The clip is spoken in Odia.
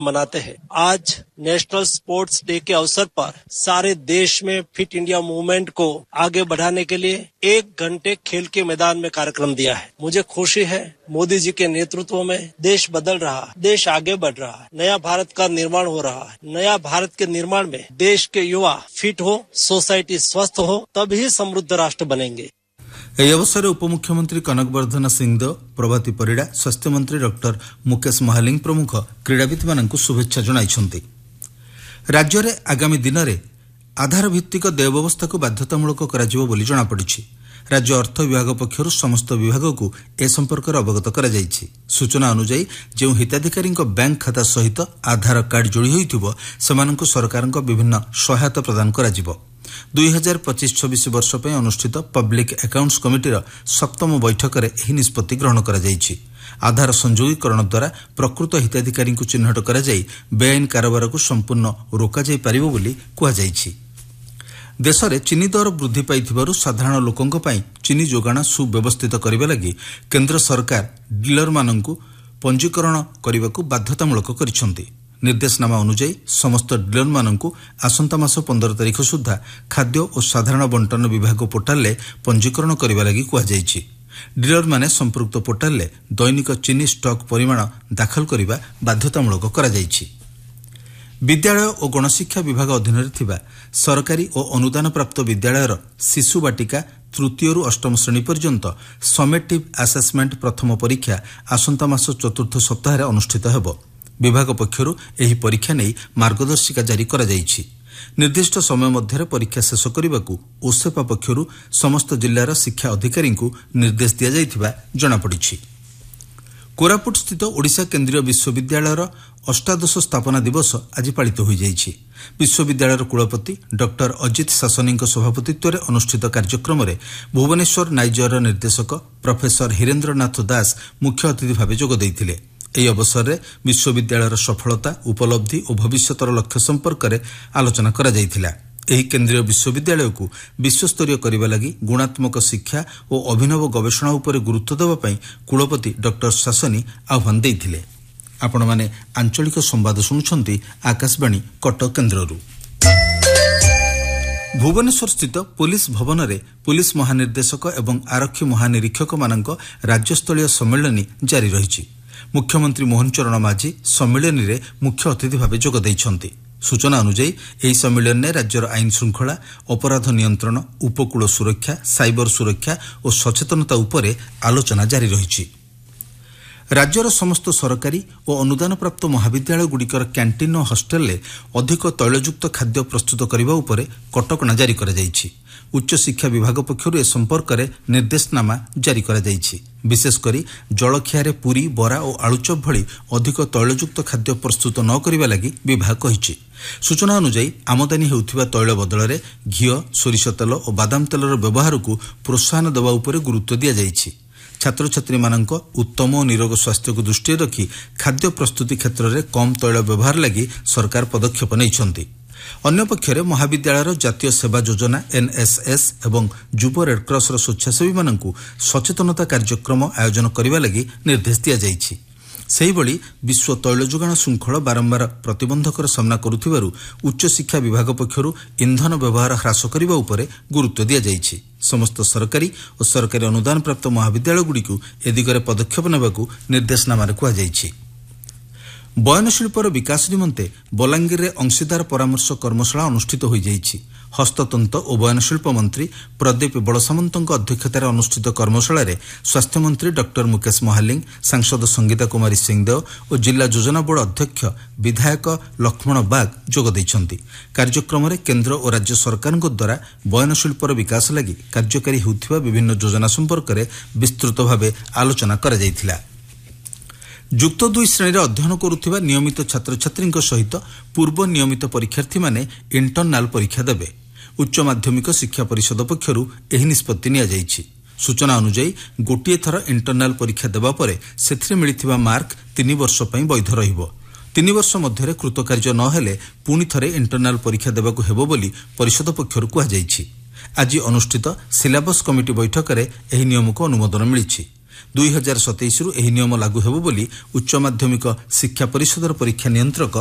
मनाते हैं। आज नेशनल स्पोर्ट्स डे के अवसर पर सारे देश में फिट इंडिया मूवमेंट को आगे बढ़ाने के लिए 1 घंटे खेल के मैदान में कार्यक्रम दिया है। मुझे खुशी है मोदी जी के नेतृत्व में देश बदल रहा है, देश आगे बढ़ रहा है, नया भारत का निर्माण हो रहा है। नया भारत के निर्माण में देश के युवा फिट हो, सोसाइटी स्वस्थ हो, तभी समृद्ध राष्ट्र बनेंगे। ଏହି ଅବସରରେ ଉପମୁଖ୍ୟମନ୍ତ୍ରୀ କନକବର୍ଦ୍ଧନ ସିଂହଦେଓ, ପ୍ରଭାତୀ ପରିଡ଼ା, ସ୍ୱାସ୍ଥ୍ୟମନ୍ତ୍ରୀ ଡକ୍ଟର ମୁକେଶ ମହାଲିଂ ପ୍ରମୁଖ କ୍ରୀଡ଼ାବିତ୍ମାନଙ୍କୁ ଶୁଭେଚ୍ଛା ଜଣାଇଛନ୍ତି। ରାଜ୍ୟରେ ଆଗାମୀ ଦିନରେ ଆଧାର ଭିତ୍ତିକ ଦେୟ ବ୍ୟବସ୍ଥାକୁ ବାଧ୍ୟତାମୂଳକ କରାଯିବ ବୋଲି ଜଣାପଡ଼ିଛି। ରାଜ୍ୟ ଅର୍ଥ ବିଭାଗ ପକ୍ଷରୁ ସମସ୍ତ ବିଭାଗକୁ ଏ ସମ୍ପର୍କରେ ଅବଗତ କରାଯାଇଛି। ସୂଚନା ଅନୁଯାୟୀ ଯେଉଁ ହିତାଧିକାରୀଙ୍କ ବ୍ୟାଙ୍କ ଖାତା ସହିତ ଆଧାର କାର୍ଡ ଯୋଡ଼ି ହୋଇଥିବ ସେମାନଙ୍କୁ ସରକାରଙ୍କ ବିଭିନ୍ନ ସହାୟତା ପ୍ରଦାନ କରାଯିବ। 2025-26 ବର୍ଷ ପାଇଁ ଅନୁଷ୍ଠିତ ପବ୍ଲିକ୍ ଆକାଉଣ୍ଟସ୍ କମିଟିର 7ମ ବୈଠକରେ ଏହି ନିଷ୍ପତ୍ତି ଗ୍ରହଣ କରାଯାଇଛି। ଆଧାର ସଂଯୋଗୀକରଣ ଦ୍ୱାରା ପ୍ରକୃତ ହିତାଧିକାରୀଙ୍କୁ ଚିହ୍ନଟ କରାଯାଇ ବେଆଇନ କାରବାରକୁ ସମ୍ପୂର୍ଣ୍ଣ ରୋକାଯାଇ ପାରିବ ବୋଲି କୁହାଯାଇଛି। ଦେଶରେ ଚିନି ଦର ବୃଦ୍ଧି ପାଇଥିବାରୁ ସାଧାରଣ ଲୋକଙ୍କ ପାଇଁ ଚିନି ଯୋଗାଣ ସୁବ୍ୟବସ୍ଥିତ କରିବା ଲାଗି କେନ୍ଦ୍ର ସରକାର ଡିଲରମାନଙ୍କୁ ପଞ୍ଜୀକରଣ କରିବାକୁ ବାଧ୍ୟତାମୂଳକ କରିଛନ୍ତି। ନିର୍ଦ୍ଦେଶନାମା ଅନୁଯାୟୀ ସମସ୍ତ ଡିଲରମାନଙ୍କୁ ଆସନ୍ତା ମାସ 15 ତାରିଖ ସୁଦ୍ଧା ଖାଦ୍ୟ ଓ ସାଧାରଣ ବଣ୍ଟନ ବିଭାଗ ପୋର୍ଟାଲରେ ପଞ୍ଜୀକରଣ କରିବା ଲାଗି କୁହାଯାଇଛି। ଡିଲରମାନେ ସମ୍ପୃକ୍ତ ପୋର୍ଟାଲରେ ଦୈନିକ ଚିନି ଷ୍ଟକ୍ ପରିମାଣ ଦାଖଲ କରିବା ବାଧ୍ୟତାମୂଳକ କରାଯାଇଛି। ବିଦ୍ୟାଳୟ ଓ ଗଣଶିକ୍ଷା ବିଭାଗ ଅଧୀନରେ ଥିବା ସରକାରୀ ଓ ଅନୁଦାନପ୍ରାପ୍ତ ବିଦ୍ୟାଳୟର ଶିଶୁ ବାଟିକା 3ରୁ 8ମ ଶ୍ରେଣୀ ପର୍ଯ୍ୟନ୍ତ ସमेଟିଭ୍ ଆସେସମେଣ୍ଟ ପ୍ରଥମ ପରୀକ୍ଷା ଆସନ୍ତା ମାସ 4ର୍ଥ ସପ୍ତାହରେ ଅନୁଷ୍ଠିତ ହେବ। ବିଭାଗ ପକ୍ଷରୁ ଏହି ପରୀକ୍ଷା ନେଇ ମାର୍ଗଦର୍ଶିକା ଜାରି କରାଯାଇଛି। ନିର୍ଦ୍ଦିଷ୍ଟ ସମୟ ମଧ୍ୟରେ ପରୀକ୍ଷା ଶେଷ କରିବାକୁ ଓସେପା ପକ୍ଷରୁ ସମସ୍ତ ଜିଲ୍ଲାର ଶିକ୍ଷା ଅଧିକାରୀଙ୍କୁ ନିର୍ଦ୍ଦେଶ ଦିଆଯାଇଥିବା ଜଣାପଡ଼ିଛି। କୋରାପୁଟସ୍ଥିତ ଓଡ଼ିଶା କେନ୍ଦ୍ରୀୟ ବିଶ୍ୱବିଦ୍ୟାଳୟର 8ଦଶ ସ୍ଥାପନା ଦିବସ ଆଜି ପାଳିତ ହୋଇଯାଇଛି। ବିଶ୍ୱବିଦ୍ୟାଳୟର କୁଳପତି ଡକ୍ଟର ଅଜିତ ଶାସନୀଙ୍କ ସଭାପତିତ୍ୱରେ ଅନୁଷ୍ଠିତ କାର୍ଯ୍ୟକ୍ରମରେ ଭୁବନେଶ୍ୱର ନାଇଜର ନିର୍ଦ୍ଦେଶକ ପ୍ରଫେସର ହୀରେନ୍ଦ୍ରନାଥ ଦାସ ମୁଖ୍ୟ ଅତିଥି ଭାବେ ଯୋଗ ଦେଇଥିଲେ। ଏହି ଅବସରରେ ବିଶ୍ୱବିଦ୍ୟାଳୟର ସଫଳତା, ଉପଲବ୍ଧି ଓ ଭବିଷ୍ୟତର ଲକ୍ଷ୍ୟ ସମ୍ପର୍କରେ ଆଲୋଚନା କରାଯାଇଥିଲା। ଏହି କେନ୍ଦ୍ରୀୟ ବିଶ୍ୱବିଦ୍ୟାଳୟକୁ ବିଶ୍ୱସ୍ତରୀୟ କରିବା ଲାଗି ଗୁଣାତ୍ମକ ଶିକ୍ଷା ଓ ଅଭିନବ ଗବେଷଣା ଉପରେ ଗୁରୁତ୍ୱ ଦେବା ପାଇଁ କୁଳପତି ଡକ୍ଟର ଶାସନୀ ଆହ୍ୱାନ ଦେଇଥିଲେ। ଆପଣମାନେ ଆଞ୍ଚଳିକ ସମ୍ବାଦ ଶୁଣୁଛନ୍ତି ଆକାଶବାଣୀ କଟକ କେନ୍ଦ୍ରରୁ। ଭୁବନେଶ୍ୱରସ୍ଥିତ ପୁଲିସ ଭବନରେ ପୁଲିସ ମହାନିର୍ଦ୍ଦେଶକ ଏବଂ ଆରକ୍ଷୀ ମହାନିରୀକ୍ଷକମାନଙ୍କ ରାଜ୍ୟସ୍ତରୀୟ ସମ୍ମିଳନୀ ଜାରି ରହିଛି। ମୁଖ୍ୟମନ୍ତ୍ରୀ ମୋହନ ଚରଣ ମାଝୀ ସମ୍ମିଳନୀରେ ମୁଖ୍ୟ ଅତିଥି ଭାବେ ଯୋଗ ଦେଇଛନ୍ତି। ସୂଚନା ଅନୁଯାୟୀ ଏହି ସମ୍ମିଳନୀରେ ରାଜ୍ୟର ଆଇନ ଶୃଙ୍ଖଳା, ଅପରାଧ ନିୟନ୍ତ୍ରଣ, ଉପକୂଳ ସୁରକ୍ଷା, ସାଇବର ସୁରକ୍ଷା ଓ ସଚେତନତା ଉପରେ ଆଲୋଚନା ଜାରି ରହିଛି। ରାଜ୍ୟର ସମସ୍ତ ସରକାରୀ ଓ ଅନୁଦାନପ୍ରାପ୍ତ ମହାବିଦ୍ୟାଳୟଗୁଡ଼ିକର କ୍ୟାଣ୍ଟିନ୍ ଓ ହଷ୍ଟେଲରେ ଅଧିକ ତୈଳଯୁକ୍ତ ଖାଦ୍ୟ ପ୍ରସ୍ତୁତ କରିବା ଉପରେ କଟକଣା ଜାରି କରାଯାଇଛି। ଉଚ୍ଚଶିକ୍ଷା ବିଭାଗ ପକ୍ଷରୁ ଏ ସମ୍ପର୍କରେ ନିର୍ଦ୍ଦେଶନାମା ଜାରି କରାଯାଇଛି। ବିଶେଷକରି ଜଳଖିଆରେ ପୁରୀ, ବରା ଓ ଆଳୁଚପ ଭଳି ଅଧିକ ତୈଳଯୁକ୍ତ ଖାଦ୍ୟ ପ୍ରସ୍ତୁତ ନ କରିବା ଲାଗି ବିଭାଗ କହିଛି। ସୂଚନା ଅନୁଯାୟୀ ଆମଦାନୀ ହେଉଥିବା ତୈଳ ବଦଳରେ ଘିଅ, ସୋରିଷ ତେଲ ଓ ବାଦାମ ତେଲର ବ୍ୟବହାରକୁ ପ୍ରୋତ୍ସାହନ ଦେବା ଉପରେ ଗୁରୁତ୍ୱ ଦିଆଯାଇଛି। ଛାତ୍ରଛାତ୍ରୀମାନଙ୍କ ଉତ୍ତମ ଓ ନିରୋଗ ସ୍ୱାସ୍ଥ୍ୟକୁ ଦୃଷ୍ଟିରେ ରଖି ଖାଦ୍ୟ ପ୍ରସ୍ତୁତି କ୍ଷେତ୍ରରେ କମ୍ ତୈଳ ବ୍ୟବହାର ଲାଗି ସରକାର ପଦକ୍ଷେପ ନେଇଛନ୍ତି। ଅନ୍ୟପକ୍ଷରେ ମହାବିଦ୍ୟାଳୟର ଜାତୀୟ ସେବା ଯୋଜନା NSS ଏବଂ ଯୁବ ରେଡ୍କ୍ରସର ସ୍ୱେଚ୍ଛାସେବୀମାନଙ୍କୁ ସଚେତନତା କାର୍ଯ୍ୟକ୍ରମ ଆୟୋଜନ କରିବା ଲାଗି ନିର୍ଦ୍ଦେଶ ଦିଆଯାଇଛି। ସେହିଭଳି ବିଶ୍ୱ ତୈଳ ଯୋଗାଣ ଶୃଙ୍ଖଳ ବାରମ୍ବାର ପ୍ରତିବନ୍ଧକର ସାମ୍ନା କରୁଥିବାରୁ ଉଚ୍ଚଶିକ୍ଷା ବିଭାଗ ପକ୍ଷରୁ ଇନ୍ଧନ ବ୍ୟବହାର ହ୍ରାସ କରିବା ଉପରେ ଗୁରୁତ୍ୱ ଦିଆଯାଇଛି। ସମସ୍ତ ସରକାରୀ ଓ ସରକାରୀ ଅନୁଦାନପ୍ରାପ୍ତ ମହାବିଦ୍ୟାଳୟଗୁଡ଼ିକୁ ଏ ଦିଗରେ ପଦକ୍ଷେପ ନେବାକୁ ନିର୍ଦ୍ଦେଶନାମାରେ କୁହାଯାଇଛି। ବୟନଶିଳ୍ପର ବିକାଶ ନିମନ୍ତେ ବଲାଙ୍ଗୀରରେ ଅଂଶୀଦାର ପରାମର୍ଶ କର୍ମଶାଳା ଅନୁଷ୍ଠିତ ହୋଇଯାଇଛି। ହସ୍ତତନ୍ତ ଓ ବୟନଶିଳ୍ପ ମନ୍ତ୍ରୀ ପ୍ରଦୀପ ବଡ଼ସାମନ୍ତଙ୍କ ଅଧ୍ୟକ୍ଷତାରେ ଅନୁଷ୍ଠିତ କର୍ମଶାଳାରେ ସ୍ୱାସ୍ଥ୍ୟମନ୍ତ୍ରୀ ଡକ୍ଟର ମୁକେଶ ମହାଲିଂ, ସାଂସଦ ସଙ୍ଗୀତା କୁମାରୀ ସିଂହଦେଓ ଓ ଜିଲ୍ଲା ଯୋଜନା ବୋର୍ଡ ଅଧ୍ୟକ୍ଷ ବିଧାୟକ ଲକ୍ଷ୍ମଣ ବାଗ ଯୋଗ ଦେଇଛନ୍ତି। କାର୍ଯ୍ୟକ୍ରମରେ କେନ୍ଦ୍ର ଓ ରାଜ୍ୟ ସରକାରଙ୍କ ଦ୍ୱାରା ବୟନଶିଳ୍ପର ବିକାଶ ଲାଗି କାର୍ଯ୍ୟକାରୀ ହେଉଥିବା ବିଭିନ୍ନ ଯୋଜନା ସମ୍ପର୍କରେ ବିସ୍ତୃତ ଭାବେ ଆଲୋଚନା କରାଯାଇଥିଲା। ଯୁକ୍ତ 2 ଶ୍ରେଣୀରେ ଅଧ୍ୟୟନ କରୁଥିବା ନିୟମିତ ଛାତ୍ରଛାତ୍ରୀଙ୍କ ସହିତ ପୂର୍ବ ନିୟମିତ ପରୀକ୍ଷାର୍ଥୀମାନେ ଇଣ୍ଟରନାଲ ପରୀକ୍ଷା ଦେବେ। ଉଚ୍ଚ ମାଧ୍ୟମିକ ଶିକ୍ଷା ପରିଷଦ ପକ୍ଷରୁ ଏହି ନିଷ୍ପତ୍ତି ନିଆଯାଇଛି। ସୂଚନା ଅନୁଯାୟୀ ଗୋଟିଏ ଥର ଇଣ୍ଟରନାଲ ପରୀକ୍ଷା ଦେବା ପରେ ସେଥିରେ ମିଳିଥିବା ମାର୍କ 3 ବର୍ଷ ପାଇଁ ବୈଧ ରହିବ। 3 ବର୍ଷ ମଧ୍ୟରେ କୃତକାର୍ଯ୍ୟ ନ ହେଲେ ପୁଣି ଥରେ ଇଣ୍ଟରନାଲ ପରୀକ୍ଷା ଦେବାକୁ ହେବ ବୋଲି ପରିଷଦ ପକ୍ଷରୁ କୁହାଯାଇଛି। ଆଜି ଅନୁଷ୍ଠିତ ସିଲାବସ୍ କମିଟି ବୈଠକରେ ଏହି ନିୟମକୁ ଅନୁମୋଦନ ମିଳିଛି। 2027 ଏହି ନିୟମ ଲାଗୁ ହେବ ବୋଲି ଉଚ୍ଚ ମାଧ୍ୟମିକ ଶିକ୍ଷା ପରିଷଦର ପରୀକ୍ଷା ନିୟନ୍ତ୍ରକ